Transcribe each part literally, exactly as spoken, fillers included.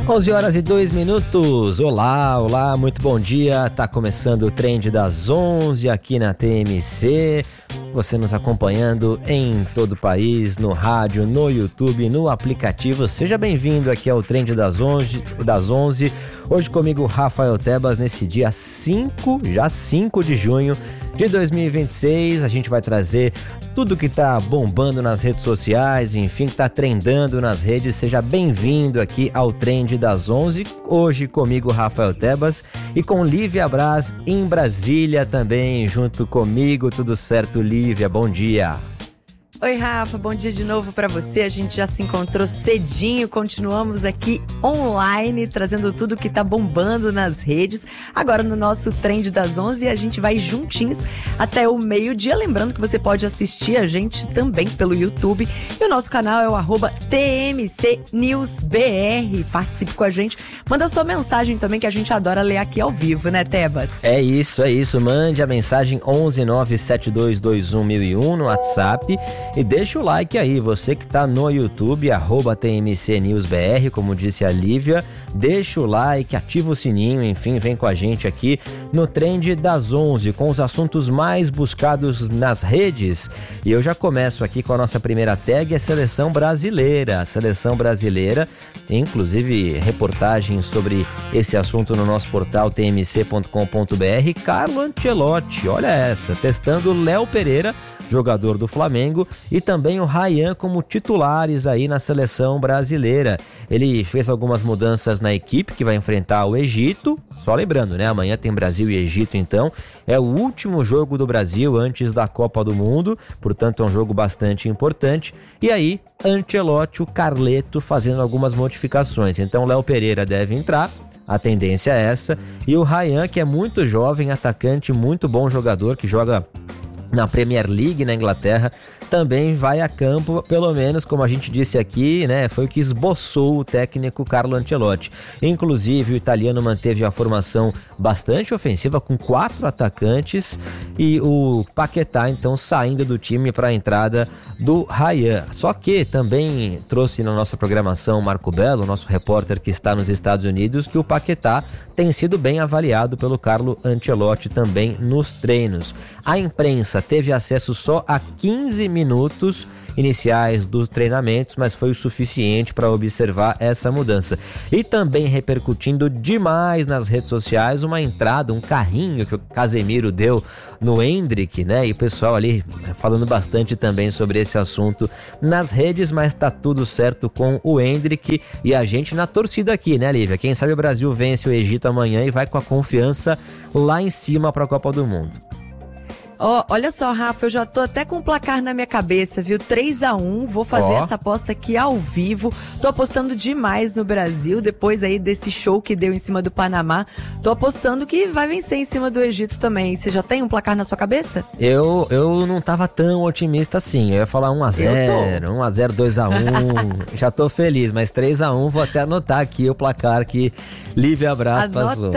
onze horas e dois minutos. Olá, olá, muito bom dia. Tá começando o Trend das onze aqui na T M C. Você nos acompanhando em todo o país, no rádio, no YouTube, no aplicativo. Seja bem-vindo aqui ao Trend das onze, das onze. Hoje comigo, Rafael Tebas, nesse dia cinco, já cinco de junho de dois mil e vinte e seis. A gente vai trazer tudo que tá bombando nas redes sociais, enfim, que tá trendando nas redes. Seja bem-vindo aqui ao Trend das onze. Hoje comigo, Rafael Tebas, e com Lívia Braz em Brasília também, junto comigo. Tudo certo, Lívia? Bom dia. Oi, Rafa, bom dia de novo para você. A gente já se encontrou cedinho, continuamos aqui online, trazendo tudo que tá bombando nas redes. Agora no nosso Trend das onze, a gente vai juntinhos até o meio-dia. Lembrando que você pode assistir a gente também pelo YouTube. E o nosso canal é o arroba T M C News B R. Participe com a gente. Manda sua mensagem também, que a gente adora ler aqui ao vivo, né, Tebas? É isso, é isso. Mande a mensagem onze nove sete dois dois um mil e um no WhatsApp. E deixa o like aí, você que tá no YouTube, arroba T M C News B R, como disse a Lívia, deixa o like, ativa o sininho, enfim, vem com a gente aqui no Trend das onze, com os assuntos mais buscados nas redes. E eu já começo aqui com a nossa primeira tag, a Seleção Brasileira. A Seleção Brasileira, inclusive reportagem sobre esse assunto no nosso portal t m c ponto com ponto b r. Carlo Ancelotti, olha essa, testando Léo Pereira, jogador do Flamengo, e também o Ryan como titulares aí na Seleção Brasileira. Ele fez algumas mudanças na equipe que vai enfrentar o Egito. Só lembrando, né? Amanhã tem Brasil e Egito, então. É o último jogo do Brasil antes da Copa do Mundo, portanto é um jogo bastante importante. E aí, Ancelotti, o Carleto, fazendo algumas modificações. Então, Léo Pereira deve entrar. A tendência é essa. E o Ryan, que é muito jovem, atacante, muito bom jogador, que joga na Premier League na Inglaterra, também vai a campo, pelo menos como a gente disse aqui, né? Foi o que esboçou o técnico Carlo Ancelotti. Inclusive, o italiano manteve a formação bastante ofensiva, com quatro atacantes, e o Paquetá, então, saindo do time para a entrada do Ryan. Só que também trouxe na nossa programação Marco Belo, nosso repórter que está nos Estados Unidos, que o Paquetá tem sido bem avaliado pelo Carlo Ancelotti também nos treinos. A imprensa teve acesso só a quinze minutos iniciais dos treinamentos, mas foi o suficiente para observar essa mudança. E também repercutindo demais nas redes sociais uma entrada, um carrinho que o Casemiro deu no Endrick, né? E o pessoal ali falando bastante também sobre esse assunto nas redes, mas tá tudo certo com o Endrick e a gente na torcida aqui, né, Lívia? Quem sabe o Brasil vence o Egito amanhã e vai com a confiança lá em cima para a Copa do Mundo. Oh, olha só, Rafa, eu já tô até com o placar na minha cabeça, viu? três a um, vou fazer oh. essa aposta aqui ao vivo. Tô apostando demais no Brasil, depois aí desse show que deu em cima do Panamá. Tô apostando que vai vencer em cima do Egito também. Você já tem um placar na sua cabeça? Eu, eu não tava tão otimista assim. Eu ia falar um a zero, um a zero, dois a um. Já tô feliz, mas três a um, vou até anotar aqui o placar que Lívia Braz passou.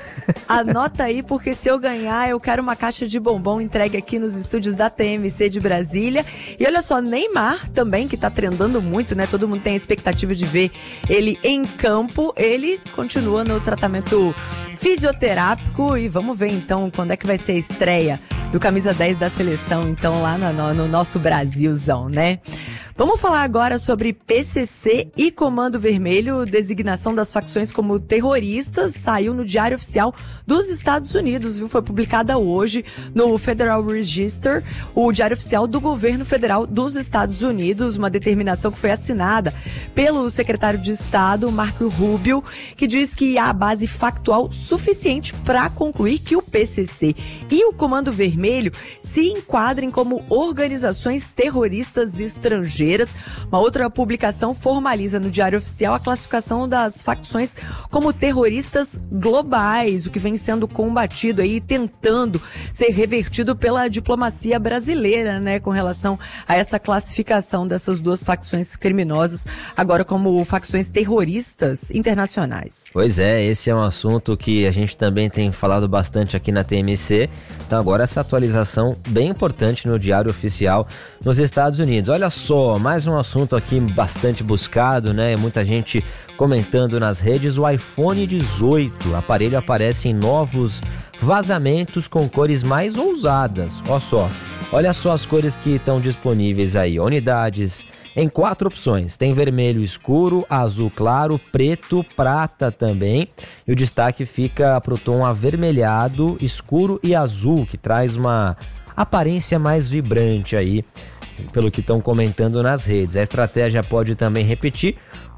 Anota aí, porque se eu ganhar, eu quero uma caixa de bombom entregue aqui nos estúdios da T M C de Brasília. E olha só, Neymar também, que tá trendando muito, né? Todo mundo tem a expectativa de ver ele em campo. Ele continua no tratamento fisioterápico e vamos ver então quando é que vai ser a estreia do camisa dez da seleção, então lá no, no nosso Brasilzão, né? Vamos falar agora sobre P C C e Comando Vermelho. Designação das facções como terroristas saiu no Diário Oficial dos Estados Unidos, viu? Foi publicada hoje no Federal Register, o Diário Oficial do Governo Federal dos Estados Unidos, uma determinação que foi assinada pelo secretário de Estado, Marco Rubio, que diz que há base factual suficiente para concluir que o P C C e o Comando Vermelho se enquadrem como organizações terroristas estrangeiras. Uma outra publicação formaliza no Diário Oficial a classificação das facções como terroristas globais, o que vem sendo combatido aí, tentando ser revertido pela diplomacia brasileira, né, com relação a essa classificação dessas duas facções criminosas. agora como facções terroristas internacionais. Pois é, esse é um assunto que a gente também tem falado bastante aqui na T M C. Então agora essa atualização bem importante no Diário Oficial nos Estados Unidos. Olha só, mais um assunto aqui bastante buscado, né? Muita gente comentando nas redes, o iPhone dezoito. O aparelho aparece em novos vazamentos com cores mais ousadas. Olha só, olha só as cores que estão disponíveis aí. Unidades em quatro opções. Tem vermelho escuro, azul claro, preto, prata também. E o destaque fica para o tom avermelhado, escuro e azul, que traz uma aparência mais vibrante aí, pelo que estão comentando nas redes. A estratégia pode também repetir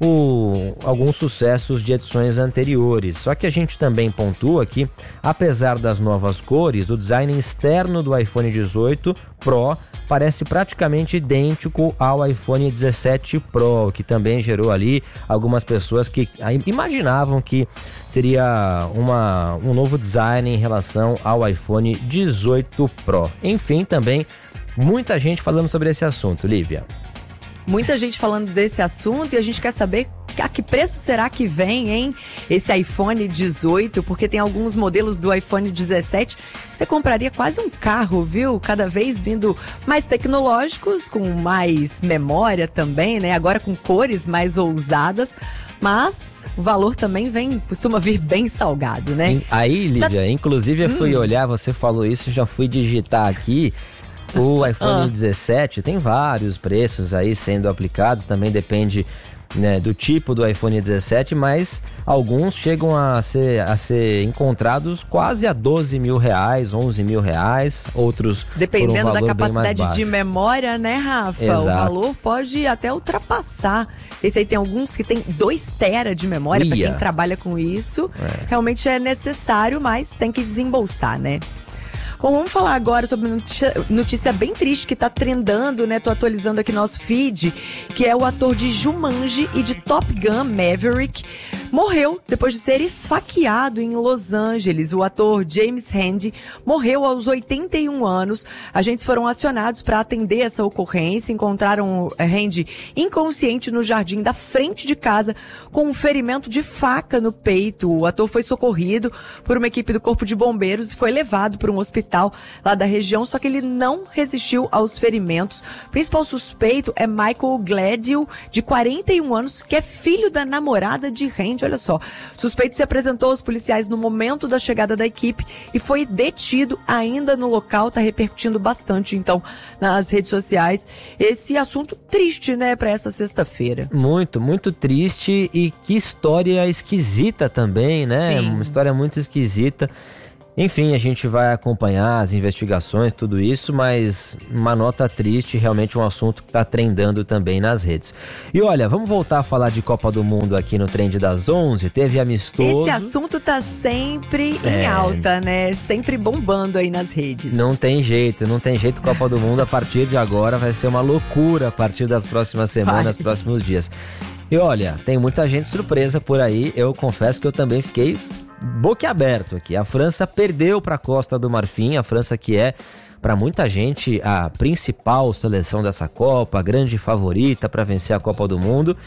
o, alguns sucessos de edições anteriores. Só que a gente também pontua que, apesar das novas cores, o design externo do iPhone dezoito Pro parece praticamente idêntico ao iPhone dezessete Pro, que também gerou ali algumas pessoas que imaginavam que seria uma, um novo design em relação ao iPhone dezoito Pro. Enfim, também muita gente falando sobre esse assunto, Lívia. Muita gente falando desse assunto e a gente quer saber a que preço será que vem, hein? Esse iPhone dezoito, porque tem alguns modelos do iPhone dezessete que você compraria quase um carro, viu? Cada vez vindo mais tecnológicos, com mais memória também, né? Agora com cores mais ousadas. Mas o valor também vem, costuma vir bem salgado, né? Aí, Lívia, tá... inclusive eu fui hum. olhar, você falou isso, já fui digitar aqui. O iPhone ah. dezessete tem vários preços aí sendo aplicados, também depende, né, do tipo do iPhone dezessete, mas alguns chegam a ser, a ser encontrados quase a doze mil reais, onze mil reais, outros dependendo por um da capacidade de memória, né, Rafa? Exato. O valor pode até ultrapassar. Esse aí tem alguns que tem dois tera de memória, para quem trabalha com isso. É. Realmente é necessário, mas tem que desembolsar, né? Bom, vamos falar agora sobre notícia, notícia bem triste que tá trendando, né? Tô atualizando aqui nosso feed, que é o ator de Jumanji e de Top Gun, Maverick, morreu depois de ser esfaqueado em Los Angeles. O ator James Handy morreu aos oitenta e um anos. Agentes foram acionados para atender essa ocorrência. Encontraram Handy inconsciente no jardim da frente de casa com um ferimento de faca no peito. O ator foi socorrido por uma equipe do Corpo de Bombeiros e foi levado para um hospital lá da região, só que ele não resistiu aos ferimentos. O principal suspeito é Michael Gladwell, de quarenta e um anos, que é filho da namorada de Handy. Olha só, o suspeito se apresentou aos policiais no momento da chegada da equipe e foi detido ainda no local. Tá repercutindo bastante, então, nas redes sociais. Esse assunto triste, né, para essa sexta-feira. Muito, muito triste, e que história esquisita também, né? Sim. Uma história muito esquisita. Enfim, a gente vai acompanhar as investigações, tudo isso, mas uma nota triste, realmente um assunto que está trendando também nas redes. E olha, vamos voltar a falar de Copa do Mundo aqui no Trend das onze, teve amistoso. Esse assunto tá sempre é... em alta, né? Sempre bombando aí nas redes. Não tem jeito, não tem jeito. Copa do Mundo a partir de agora vai ser uma loucura a partir das próximas semanas, vai. próximos dias. E olha, tem muita gente surpresa por aí, eu confesso que eu também fiquei boquiaberto aqui. A França perdeu para a Costa do Marfim, a França que é, para muita gente, a principal seleção dessa Copa, a grande favorita para vencer a Copa do Mundo,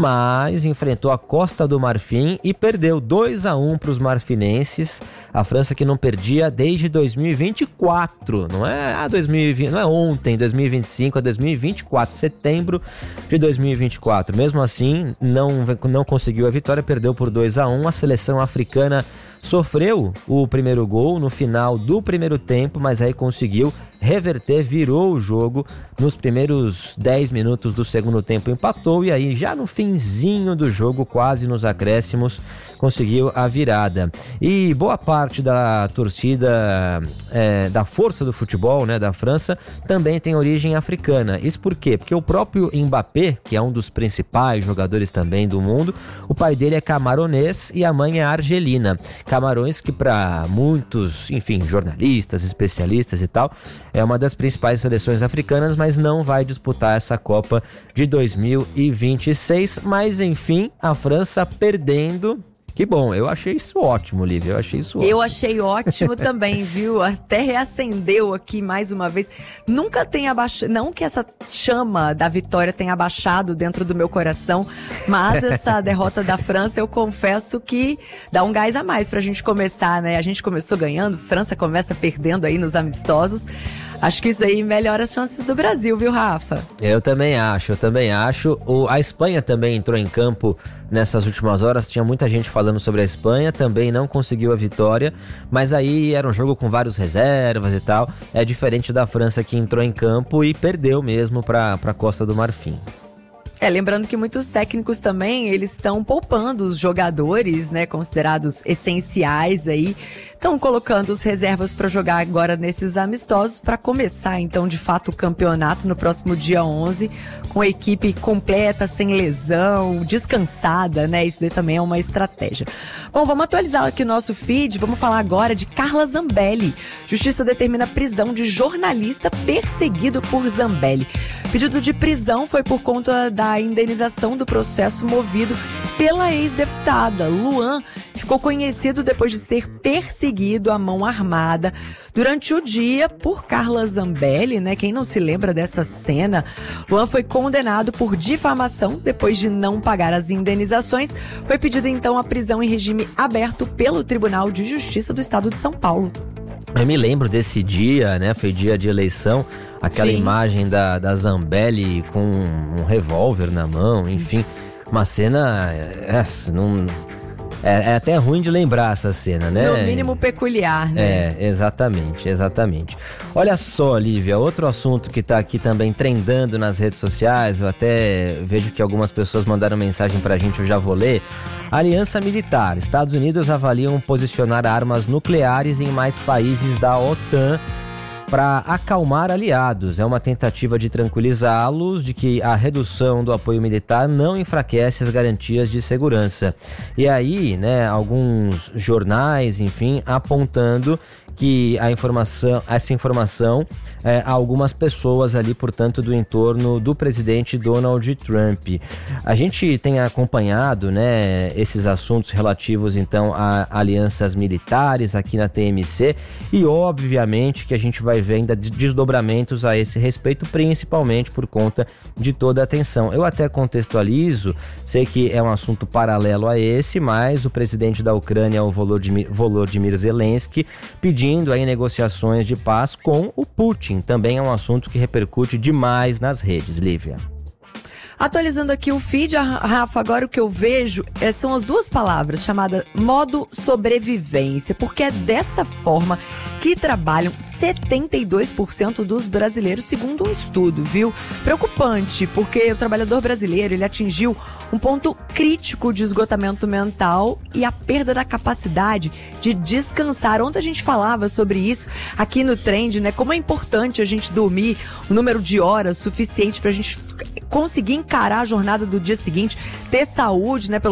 mas enfrentou a Costa do Marfim e perdeu dois a um para os marfinenses. A França que não perdia desde dois mil e vinte e quatro, não é, ah, dois mil e vinte, não é ontem, dois mil e vinte e cinco, é dois mil e vinte e quatro, setembro de dois mil e vinte e quatro. Mesmo assim, não, não conseguiu a vitória, perdeu por dois a um. A seleção africana sofreu o primeiro gol no final do primeiro tempo, mas aí conseguiu reverter, virou o jogo nos primeiros dez minutos do segundo tempo, empatou, e aí já no finzinho do jogo, quase nos acréscimos, conseguiu a virada. E boa parte da torcida, é, da força do futebol, né, da França, também tem origem africana. Isso por quê? Porque o próprio Mbappé, que é um dos principais jogadores também do mundo, o pai dele é camaronês e a mãe é argelina. Camarões que para muitos, enfim, jornalistas, especialistas e tal, é uma das principais seleções africanas, mas não vai disputar essa Copa de dois mil e vinte e seis. Mas enfim, a França perdendo Que bom, eu achei isso ótimo, Lívia, eu achei isso ótimo. Eu achei ótimo também, viu? Até reacendeu aqui mais uma vez. Nunca tem abaixado, não que essa chama da vitória tenha abaixado dentro do meu coração, mas essa derrota da França, eu confesso que dá um gás a mais pra gente começar, né? A gente começou ganhando, França começa perdendo aí nos amistosos. Acho que isso aí melhora as chances do Brasil, viu, Rafa? Eu também acho, eu também acho. O, a Espanha também entrou em campo nessas últimas horas, tinha muita gente falando sobre a Espanha, também não conseguiu a vitória, mas aí era um jogo com vários reservas e tal. É diferente da França, que entrou em campo e perdeu mesmo para a Costa do Marfim. É, lembrando que muitos técnicos também, eles estão poupando os jogadores, né, considerados essenciais aí, estão colocando os reservas para jogar agora nesses amistosos para começar, então, de fato, o campeonato no próximo dia onze, com a equipe completa, sem lesão, descansada, né, isso daí também é uma estratégia. Bom, vamos atualizar aqui o nosso feed, vamos falar agora de Carla Zambelli. Justiça determina prisão de jornalista perseguido por Zambelli. Pedido de prisão foi por conta da indenização do processo movido pela ex-deputada. Luan ficou conhecido depois de ser perseguido à mão armada durante o dia por Carla Zambelli, né? Quem não se lembra dessa cena? Luan foi condenado por difamação depois de não pagar as indenizações. Foi pedido então a prisão em regime aberto pelo Tribunal de Justiça do Estado de São Paulo. Eu me lembro desse dia, né? Foi dia de eleição, aquela Sim. imagem da, da Zambelli com um revólver na mão, enfim, uma cena, é, não, é, é até ruim de lembrar essa cena, né? No mínimo peculiar, né? É, exatamente, exatamente. Olha só, Lívia, outro assunto que tá aqui também trendando nas redes sociais, eu até vejo que algumas pessoas mandaram mensagem pra gente, eu já vou ler. Aliança Militar. Estados Unidos avaliam posicionar armas nucleares em mais países da OTAN para acalmar aliados. É uma tentativa de tranquilizá-los de que a redução do apoio militar não enfraquece as garantias de segurança. E aí, né, alguns jornais, enfim, apontando que a informação, essa informação é, a algumas pessoas ali, portanto, do entorno do presidente Donald Trump. A gente tem acompanhado, né, esses assuntos relativos, então, a alianças militares aqui na T M C e, obviamente, que a gente vai ver ainda desdobramentos a esse respeito, principalmente por conta de toda a tensão. Eu até contextualizo, sei que é um assunto paralelo a esse, mas o presidente da Ucrânia, o Volodymyr, Volodymyr Zelensky, pedindo aí negociações de paz com o Putin. Também é um assunto que repercute demais nas redes, Lívia. Atualizando aqui o feed, Rafa, agora o que eu vejo é, são as duas palavras chamadas modo sobrevivência, porque é dessa forma que trabalham setenta e dois por cento dos brasileiros, segundo um estudo, viu? Preocupante, porque o trabalhador brasileiro, ele atingiu um ponto crítico de esgotamento mental e a perda da capacidade de descansar. Ontem a gente falava sobre isso aqui no Trend, né? Como é importante a gente dormir o número de horas suficiente pra gente conseguir encarar a jornada do dia seguinte, ter saúde, né? Pelo